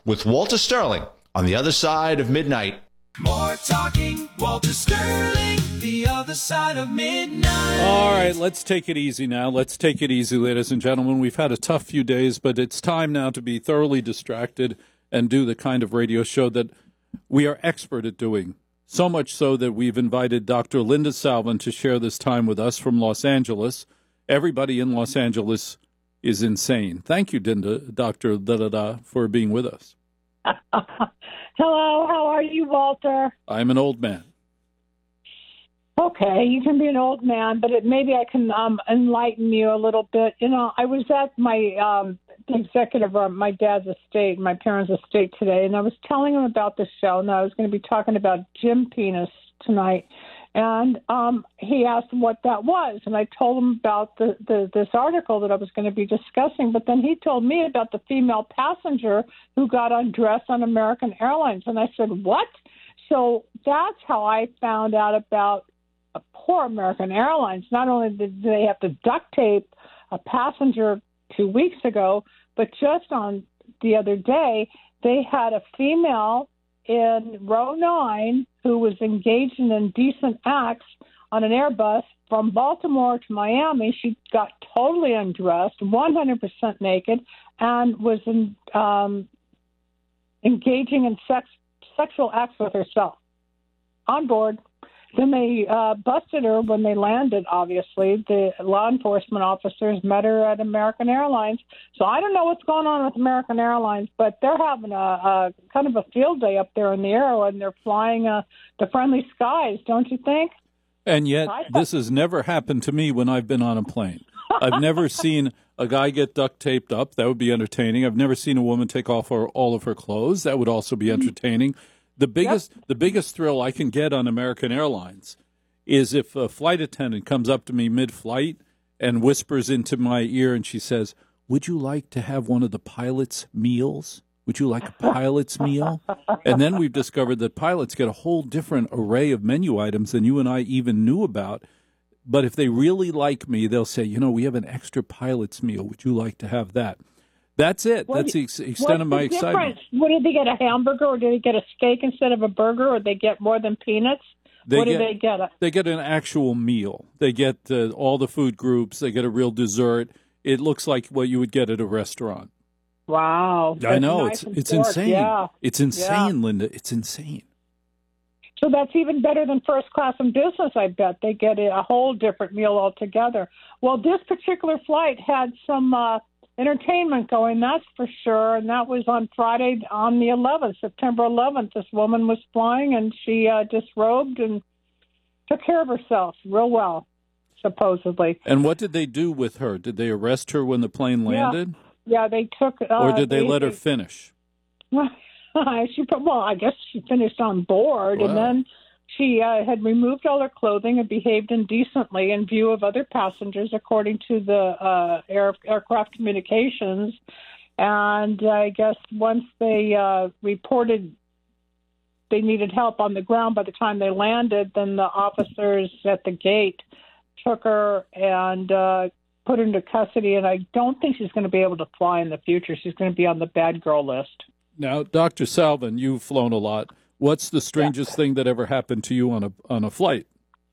with Walter Sterling on the other side of midnight. More talking, Walter Sterling, the other side of midnight. All right, let's take it easy now. Let's take it easy, ladies and gentlemen. We've had a tough few days, but it's time now to be thoroughly distracted and do the kind of radio show that we are expert at doing. So much so that we've invited Dr. Linda Salvin to share this time with us from Los Angeles. Everybody in Los Angeles is insane. Thank you, Dr. for being with us. Hello, how are you, Walter? I'm an old man. Okay, you can be an old man, but maybe I can enlighten you a little bit. You know, I was at my the executive of my dad's estate, my parents' estate today, and I was telling him about the show, and I was going to be talking about Jim Penis tonight. And he asked what that was, and I told him about this article that I was going to be discussing. But then he told me about the female passenger who got undressed on American Airlines, and I said, what? So that's how I found out about poor American Airlines. Not only did they have to duct tape a passenger 2 weeks ago, but just on the other day, they had a female in row 9 who was engaged in indecent acts on an Airbus from Baltimore to Miami. She got totally undressed, 100% naked, and was engaging in sexual acts with herself on board. Then they busted her when they landed, obviously. The law enforcement officers met her at American Airlines. So I don't know what's going on with American Airlines, but they're having a kind of a field day up there in the air when they're flying the friendly skies, don't you think? And yet this has never happened to me when I've been on a plane. I've never seen a guy get duct taped up. That would be entertaining. I've never seen a woman take off all of her clothes. That would also be entertaining. The biggest thrill I can get on American Airlines is if a flight attendant comes up to me mid-flight and whispers into my ear and she says, would you like to have one of the pilot's meals? Would you like a pilot's meal? And then we've discovered that pilots get a whole different array of menu items than you and I even knew about. But if they really like me, they'll say, we have an extra pilot's meal. Would you like to have that? That's it. That's the extent of my excitement. What did they get, a hamburger, or did they get a steak instead of a burger, or they get more than peanuts? What do they get? They get an actual meal. They get all the food groups. They get a real dessert. It looks like what you would get at a restaurant. Wow. I know. It's insane. Yeah. It's insane, Linda. It's insane. So that's even better than first class and business, I bet. They get a whole different meal altogether. Well, this particular flight had some entertainment going, that's for sure. And that was on Friday on the 11th, September 11th. This woman was flying, and she disrobed and took care of herself real well, supposedly. And what did they do with her? Did they arrest her when the plane landed? Yeah, they took... or did they let her finish? I guess she finished on board, wow. And then she had removed all her clothing and behaved indecently in view of other passengers, according to the aircraft communications. And I guess once they reported they needed help on the ground by the time they landed, then the officers at the gate took her and put her into custody. And I don't think she's going to be able to fly in the future. She's going to be on the bad girl list. Now, Dr. Salvin, you've flown a lot. What's the strangest thing that ever happened to you on a flight?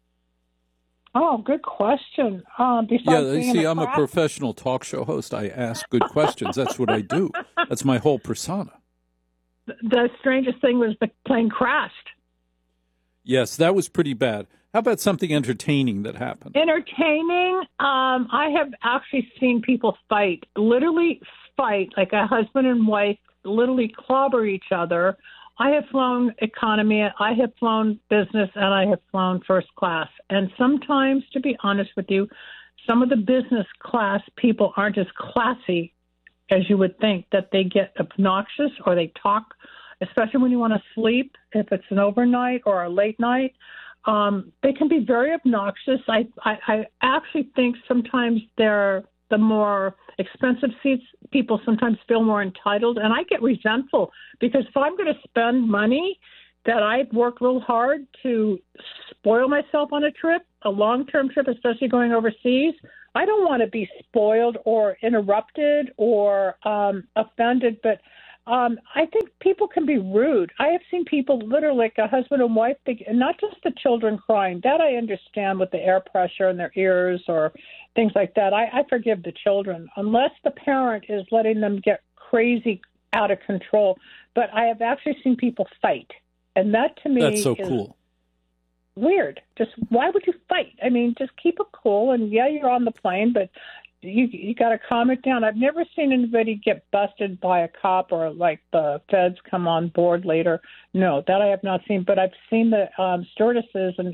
Oh, good question. I'm a professional talk show host. I ask good questions. That's what I do. That's my whole persona. The strangest thing was the plane crashed. Yes, that was pretty bad. How about something entertaining that happened? Entertaining? I have actually seen people literally fight, like a husband and wife, literally clobber each other. I have flown economy, I have flown business, and I have flown first class. And sometimes, to be honest with you, some of the business class people aren't as classy as you would think, that they get obnoxious or they talk, especially when you want to sleep, if it's an overnight or a late night. They can be very obnoxious. I actually think sometimes they're the more expensive seats, people sometimes feel more entitled. And I get resentful because if I'm going to spend money that I've worked real hard to spoil myself on a trip, a long-term trip, especially going overseas, I don't want to be spoiled or interrupted or offended. But I think people can be rude. I have seen people literally, like a husband and wife, and not just the children crying. That I understand with the air pressure in their ears or things like that. I forgive the children unless the parent is letting them get crazy out of control. But I have actually seen people fight, and that to me That's so is cool. weird. Just why would you fight? I mean, just keep it cool. And yeah, you're on the plane, but you got to calm it down. I've never seen anybody get busted by a cop or like the feds come on board later. No, that I have not seen. But I've seen the stewardesses and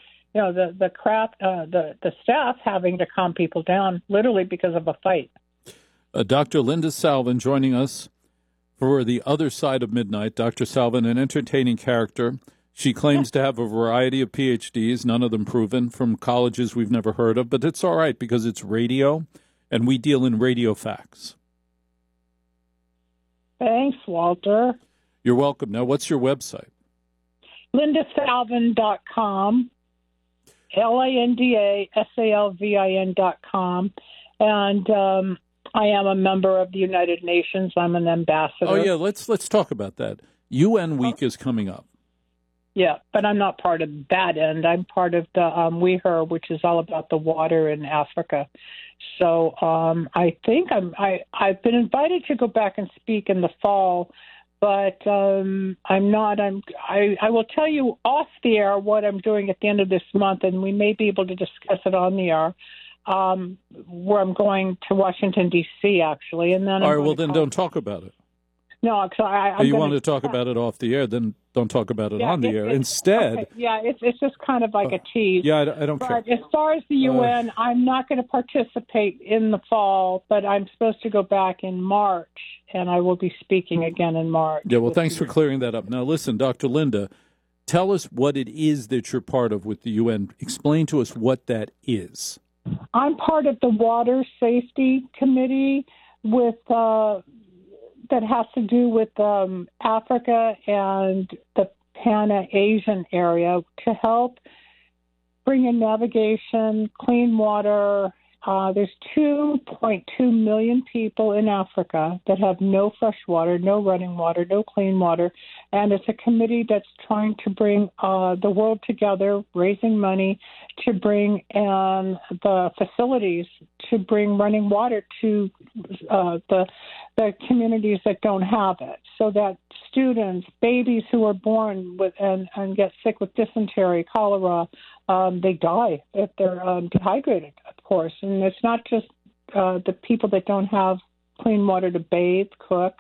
the staff having to calm people down literally because of a fight. Dr. Linda Salvin joining us for The Other Side of Midnight. Dr. Salvin, an entertaining character. She claims to have a variety of PhDs, none of them proven, from colleges we've never heard of, but it's all right because it's radio, and we deal in radio facts. Thanks, Walter. You're welcome. Now, what's your website? LindaSalvin.com, LindaSalvin.com, and I am a member of the United Nations. I'm an ambassador. Oh, yeah, let's talk about that. UN Week is coming up. Yeah, but I'm not part of that end. I'm part of the WEHR, which is all about the water in Africa. So I think I've been invited to go back and speak in the fall, but I'm not. I will tell you off the air what I'm doing at the end of this month, and we may be able to discuss it on the air. Where I'm going to Washington D.C. actually, and then. All right. Well, then don't talk about it. No, because you want to talk about it off the air, then don't talk about it on the air. Instead, okay, it's just kind of like a tease. Yeah, I don't care. But as far as the UN, I'm not going to participate in the fall, but I'm supposed to go back in March, and I will be speaking again in March. Yeah, well, thanks for clearing that up. Now, listen, Dr. Linda, tell us what it is that you're part of with the UN. Explain to us what that is. I'm part of the Water Safety Committee with that has to do with Africa and the Pan-Asian area to help bring in navigation, clean water. There's 2.2 million people in Africa that have no fresh water, no running water, no clean water. And it's a committee that's trying to bring the world together, raising money to bring in the facilities to bring running water to the communities that don't have it, so that students, babies who are born with and get sick with dysentery, cholera, they die if they're dehydrated, of course. And it's not just the people that don't have clean water to bathe, cook,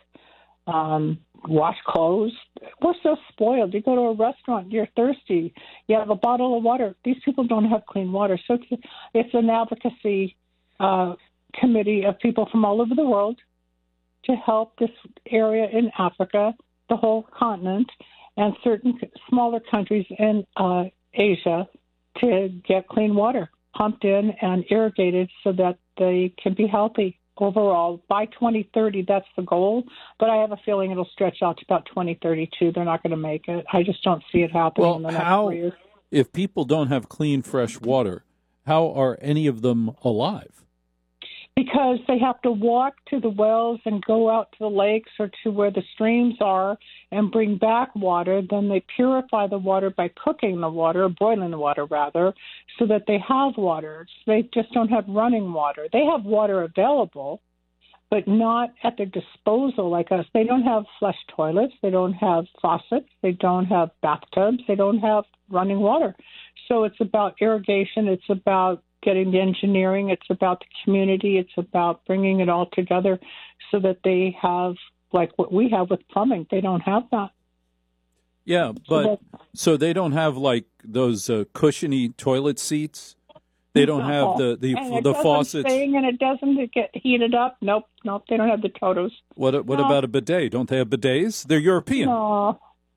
wash clothes. We're so spoiled. You go to a restaurant, you're thirsty, you have a bottle of water. These people don't have clean water. So it's an advocacy committee of people from all over the world to help this area in Africa, the whole continent, and certain smaller countries in Asia to get clean water pumped in and irrigated so that they can be healthy overall. By 2030, that's the goal, but I have a feeling it'll stretch out to about 2032. They're not going to make it. I just don't see it happening in the next 4 years. If people don't have clean, fresh water, how are any of them alive? Because they have to walk to the wells and go out to the lakes or to where the streams are and bring back water. Then they purify the water by cooking the water, boiling the water rather, so that they have water. They just don't have running water. They have water available, but not at their disposal like us. They don't have flush toilets. They don't have faucets. They don't have bathtubs. They don't have running water. So it's about irrigation. It's about getting the engineering. It's about the community. It's about bringing it all together so that they have, like what we have with plumbing. They don't have that. Yeah, but so they don't have like those cushiony toilet seats. They don't have the faucets. And it doesn't get heated up. Nope. They don't have the Totos. What about a bidet? Don't they have bidets? They're European. No,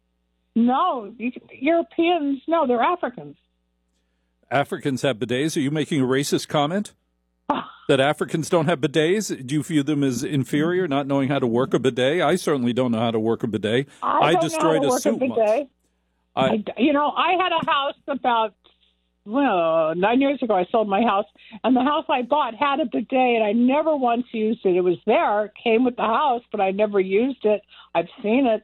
Europeans. No, they're Africans. Africans have bidets? Are you making a racist comment? That Africans don't have bidets? Do you view them as inferior, not knowing how to work a bidet? I certainly don't know how to work a bidet. I destroyed a suit once. I had a house about well, 9 years ago, I sold my house, and the house I bought had a bidet, and I never once used it. It was there, it came with the house, but I never used it. I've seen it.